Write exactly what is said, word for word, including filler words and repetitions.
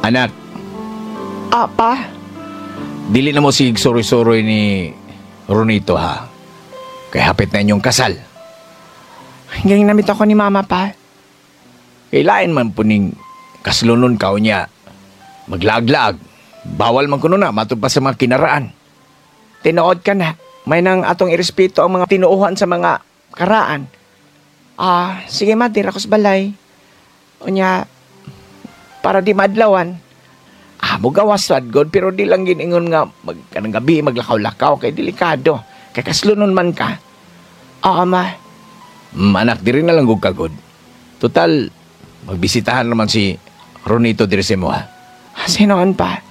Anak, Apa? dili na mo si suroy-suroy ni Ronito ha. Kaya hapit na inyong kasal. Hanggang namit ako ni mama pa. Kailain man po ning kaslunon ka niya. Maglaag-laag. Bawal man kuno na, matod pa sa mga kinaraan. Tinuod ka na. May nang atong irespeto ang mga tinuuhan sa mga karaan. Ah, sige ma, dira ko sa balay. Unya, para di madlawan. Ah, mo gawas sad god, pero di lang giningon nga mag kanang gabi maglakaw-lakaw kay delikado. Kay kaslunon man ka. Oo ma. Mm, anak, diri na lang gug kagod. Total, magbisitahan naman si Ronito diri sa mo ha. Sinoon pa?